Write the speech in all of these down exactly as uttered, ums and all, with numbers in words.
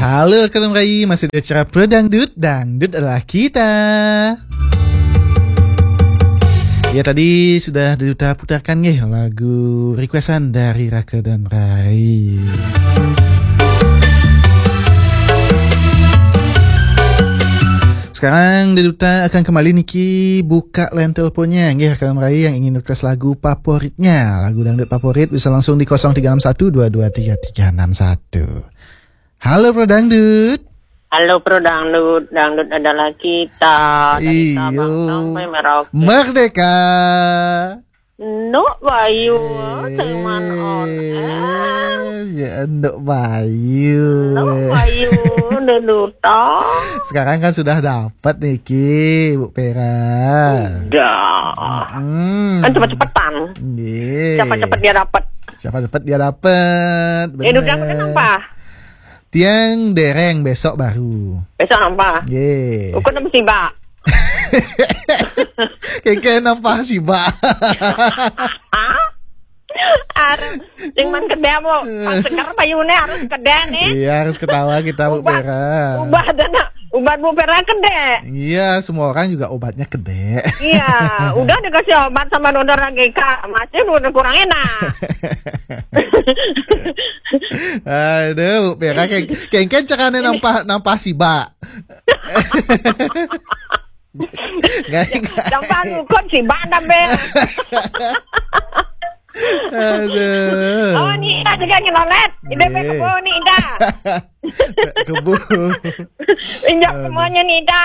Halo Kalian Rai, masih di acara Pro Dangdut, Dangdut adalah kita. Ya tadi sudah Duta putarkan ya lagu requestan dari Raka dan Rai. Sekarang Duta akan kembali Niki buka line teleponnya ya Kalian Rai yang ingin request lagu favoritnya, lagu dangdut favorit bisa langsung di nol tiga enam satu dua dua tiga tiga enam satu. Halo Pro Dangdut. Halo Pro Dangdut, Dangdut adalah kita. Dari Sabang sampai Merauke. Merdeka. Nduk Bayu, teman on. Ya Nduk Bayu. Nduk Bayu, Duta. Sekarang kan sudah dapat Niki, Bu Pera. Udah. Hmm. Kan cepet-cepetan. Yeah. Siapa cepet dia dapat. Siapa dapat dia dapat. Eh, udah kan apa? Tiang dereng besok baru. Besok nampak. Ye. Ukur nama si Mbak. Keke nampak si Mbak. Harus jangan kedai mo. Sekarang payune harus kedai nih. Iya harus ketawa kita Bu Pera. Ubah dana. Obat Bu Pera kedai. Iya semua orang juga obatnya kedai. Iya udah dikasih obat sama donor G K masih udah kurang enak. Aduh Bu Pera kengken carane nampak nampak si Mbak. Nampak ngukut si Mbak nambe. Aduh. Oh ni Ida juga ngelolet. Ida yeah. Kebo ni Ida. Kebo. Injak semuanya ni Ida.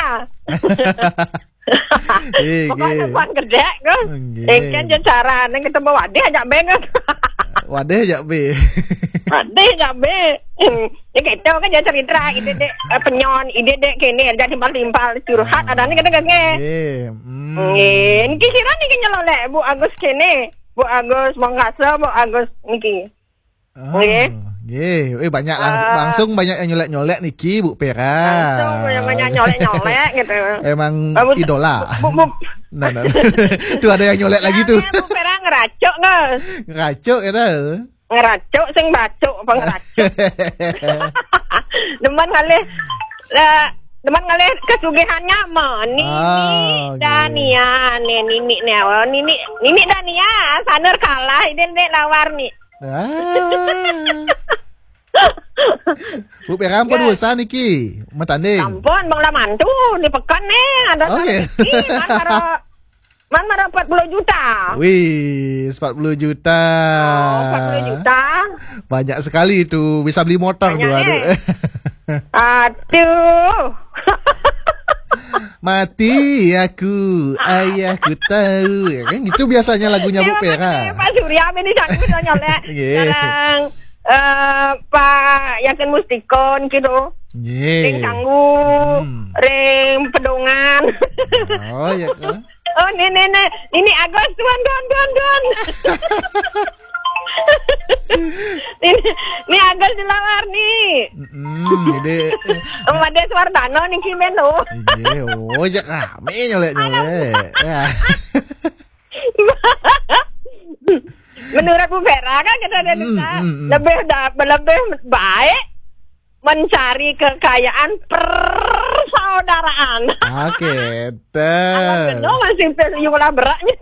Pokoknya buat kerja kan. Ikan je cara neng ketemu wadah ajak be kan. Wadah ajak be. Wadah ajak be. Ya gitu kan dia cerita ide dek penyon ide dek kene ada timpal-timpal curhat ada ni kadang-kadang. Nggih. Nggih, niki kira niki nyelolek Bu Agus kene. Bu Agus Mangkasa, Bu Agus niki. Oh, nggih. Nggih, eh banyak langsung, uh, langsung banyak yang nyolek-nyolek niki Bu Pera. Langsung banyak nyolek-nyolek gitu. Emang uh, idola. Bu, bu, bu. Nah, nah. Tuh ada yang nyolek lagi tuh. Bu Pera ngeracuk nggak? Ngeracuk ya ngeracuk sing bacuk apa ngeracuk. Demen kali lah teman kali kesugihannya mah Nini oh, Dania nih Nini nih oh, Nini Nini Dania saner kalah ini dek lawar nih ah. Bu Pera ampun usaha niki matanding ampun bang lamantu di pekan nih ada oh, yeah. Man marah empat puluh juta. Wih, empat puluh juta. Oh, empat puluh juta. Banyak sekali itu, bisa beli motor tuh. Aduh. Aduh. Mati aku, ayahku tahu. Ya kan gitu biasanya lagunya Bu Pera. Pak Surya ini sangat nyolek. Sekarang uh, Pak Yakin Mustikon gitu. Ring Canggu, hmm. Ring Pedongan. Oh ya kan. Oh ini ini ini Agus tuan tuan tuan tuan. ini ini Agus dilawar nih. Hmm, jadi. Om Ade Swardano nih Kimeno. Iya, oh jak rame nyolek nyolek. Menurut Bu Pera kan kita ada bisa lebih lebih baik mencari kekayaan persaudaraan. Oke, dan masih jumlah beratnya.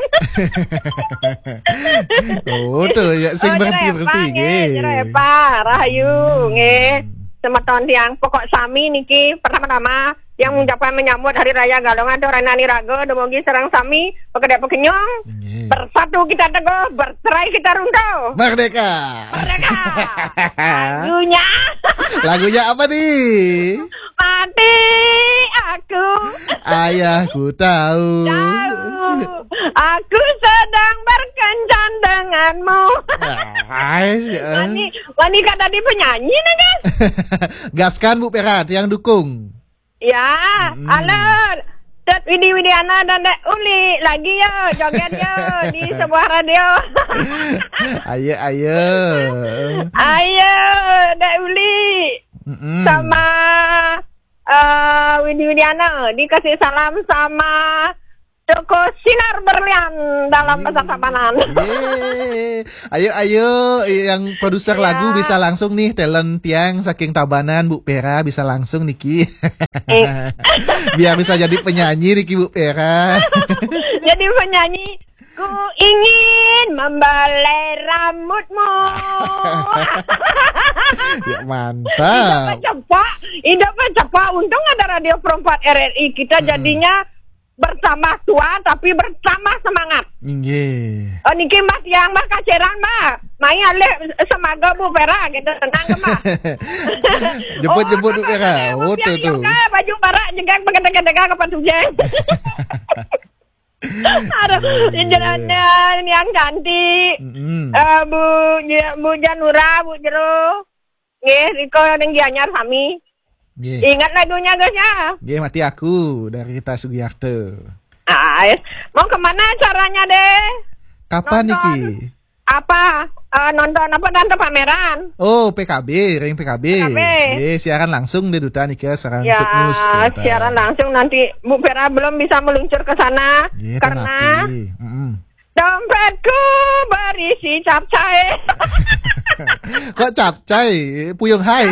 Oh tuh ya sing berhenti berhenti nggih. Jere Pak Rahayu nggih. Semeton tiang pokok sami niki pertama-tama yang mengucapkan menyambut Hari Raya Galungan Doranani Rago dumugi sareng sami pekedek pekenyong. Bersatu kita teguh, bercerai kita runtuh. Merdeka. Merdeka. Lagunya. Lagunya apa nih? Mati aku. Ayahku tahu. Tahu. Aku sedang berkencan denganmu. Wani, wani kata di penyanyi nih kan? Gaskan Bu Pera, yang dukung. Ya, hmm. Halo. Tet Widi Widiana dan Dek Uli lagi yo joget yo di sebuah radio. Ayo ayo. Ayo Dek Uli. Mm-mm. Sama uh, Widi Widiana dikasih salam sama Toko Sinar Berlian dalam bahasa Tabanan. Yeay. Ayo ayo yang produser Ya. lagu bisa langsung nih, talent tiang saking Tabanan Bu Pera bisa langsung Niki. Eh. Biar bisa jadi penyanyi Niki Bu Pera. Jadi penyanyi, ku ingin membelai rambutmu. Ya mantap. Cepat, hidupnya cepat. Untung ada Radio Perempat R R I. Kita jadinya bersama tua tapi bersama semangat. Nggih. Oh niki Mas yang Mas kaceran Mas. Mai ale semaga Bu Pera gitu tenang ke Mas. Jemput-jemput Bu Pera. Oh tuh tuh. Baju barak juga pakai-pakai ke Patujeng. Aduh, jalannya yang cantik. Mm-hmm. Uh, Bu Bu Janura, Bu Jero. Nggih, Riko yang gianyar kami. Yeah. Ingat lagunya guys ya. Nggih, mati aku dari Rita Sugiyarto. Ah, mau kemana caranya deh? Kapan Nonton. Niki? Apa? Uh, nonton apa dan pameran? Oh, P K B, ring P K B. P K B. Nggih, siaran langsung deh Duta Niki sarang Ya, Tutmus. siaran langsung nanti Bu Pera belum bisa meluncur ke sana Nggih, karena mm-hmm. dompetku berisi capcay. Kok capcay? Puyung hai.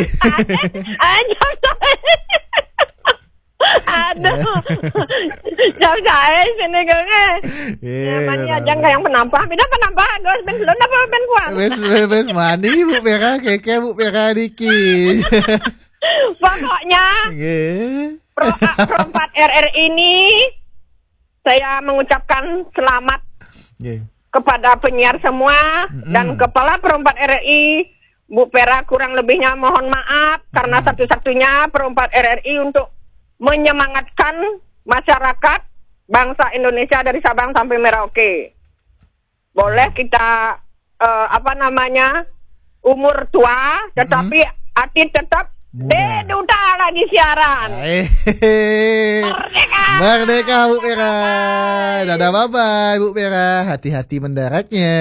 Aduh, capcay sini gue. Namanya aja nggak yang penampah. Beda penampah, gue ben belum apa ben kuat. Ben ben ben mani Bu Pera, keke Bu Pera Niki. Pokoknya Nggih. Pro, Perempat R R ini saya mengucapkan selamat Nggih. kepada penyiar semua Mm-hmm. dan kepala Perempat R R I Bu Pera kurang lebihnya mohon maaf karena satu-satunya Perempat R R I untuk menyemangatkan masyarakat bangsa Indonesia dari Sabang sampai Merauke. Boleh kita uh, apa namanya umur tua tetapi hati tetap Muda. Duta lagi siaran. Merdeka. Merdeka Bu Pera. Dadah bye-bye Bu Pera. Hati-hati mendaratnya.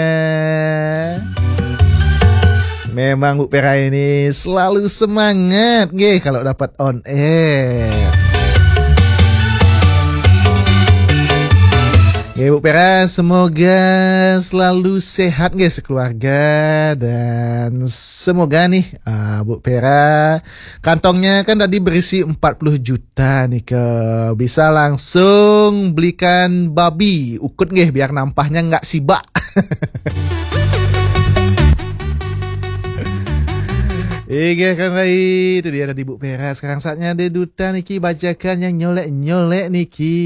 Memang Bu Pera ini selalu semangat nggih kalau dapat on air. Nggih Bu Pera, semoga selalu sehat nggih sekeluarga dan semoga nih uh, Bu Pera kantongnya kan tadi berisi empat puluh juta nih ke bisa langsung belikan babi ukut nggih biar nampahnya nggak sibak. Iya kan Rai, itu dia tadi Bu Pera. Sekarang saatnya ada Duta Niki bacakan yang nyolek-nyolek Niki.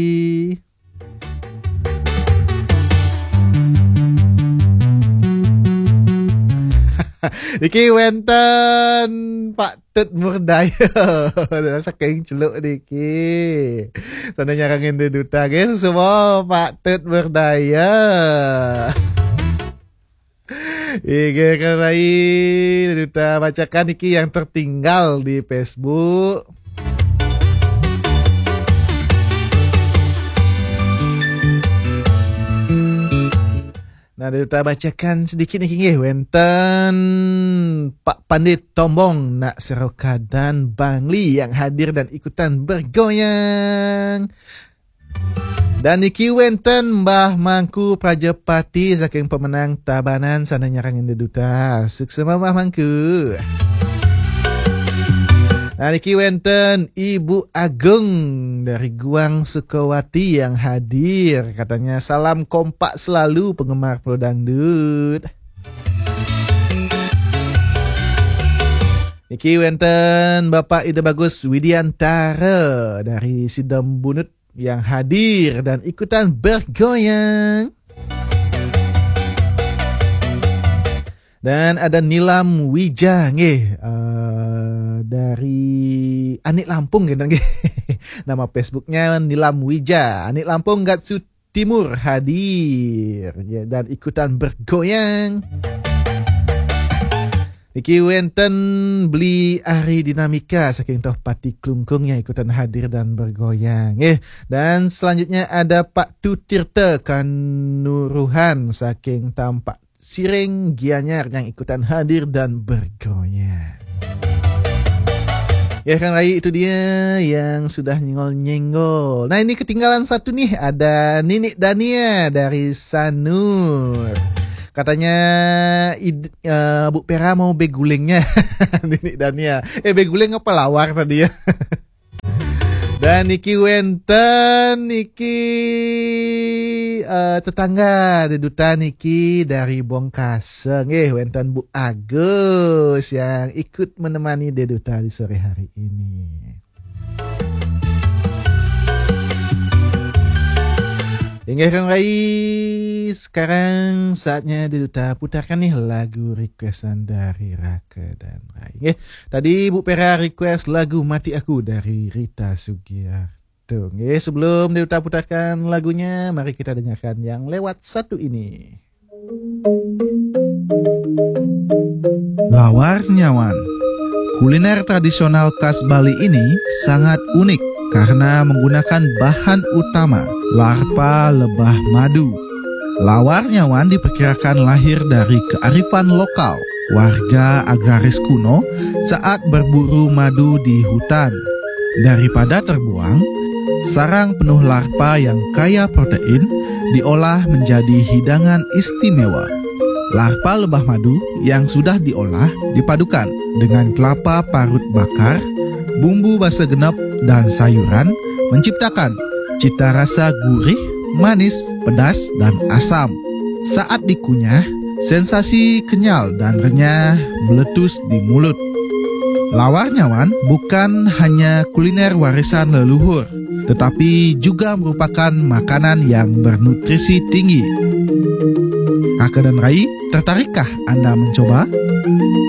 Niki wenten Pak Tut Murdaya dan saking celuk Niki. Sana nyarangin di Duta guys semua Pak Tut Murdaya. Iya kan Rai, Duta bacakan Niki yang tertinggal di Facebook. Nah, Duta bacakan sedikit nih nggih wenten Pak Pandit Tombong nak Seroka dan Bangli yang hadir dan ikutan bergoyang. Dan niki wenten Mbah Mangku Prajapati saking pemenang Tabanan sana nyarangin Duta. Sukses Mbah Mangku. Nah, niki wenten Ibu Agung dari Guang Sukawati yang hadir. Katanya salam kompak selalu penggemar Pro Dangdut. Niki wenten Bapak Ide Bagus Widiantara dari Sidam Bunut yang hadir dan ikutan bergoyang. Dan ada Nilam Wija nggih uh, dari Anik Lampung gitu nggih. Nama Facebooknya Nilam Wija. Anik Lampung Gatsu Timur hadir ya, dan ikutan bergoyang. Iki wenten beli Ari Dinamika saking toh Pati Klungkung yang ikutan hadir dan bergoyang. Eh, dan selanjutnya ada Pak Tutirta Kanuruhan saking Tampak Siring Gianyar yang ikutan hadir dan bergoyang. Ya kan Rai, itu dia yang sudah nyenggol-nyenggol. Nah ini ketinggalan satu nih, ada Ninik Dania dari Sanur. Katanya id, uh, Bu Pera mau begulingnya. Ninik Dania. Eh beguling apa lawar tadi ya? Dan Niki Wenten, Niki uh, tetangga deduta Niki dari Bongkaseng. Eh, Wenten Bu Agus yang ikut menemani deduta di sore hari ini. Hingga kan Rai, sekarang saatnya deduta putarkan nih lagu requestan dari Raka dan Rai. Nggih, tadi Bu Pera request lagu Mati Aku dari Rita Sugiarto. Nggih, sebelum deduta putarkan lagunya, mari kita dengarkan yang lewat satu ini. Lawar Nyawan. Kuliner tradisional khas Bali ini sangat unik karena menggunakan bahan utama larva lebah madu. Lawar Nyawan diperkirakan lahir dari kearifan lokal warga agraris kuno saat berburu madu di hutan. Daripada terbuang, sarang penuh larva yang kaya protein diolah menjadi hidangan istimewa. Larva lebah madu yang sudah diolah dipadukan dengan kelapa parut bakar, bumbu basa genep, dan sayuran menciptakan cita rasa gurih, manis, pedas, dan asam. Saat dikunyah, sensasi kenyal dan renyah meletus di mulut. Lawar Nyawan bukan hanya kuliner warisan leluhur, tetapi juga merupakan makanan yang bernutrisi tinggi. Raka dan Rai, tertarikkah Anda mencoba?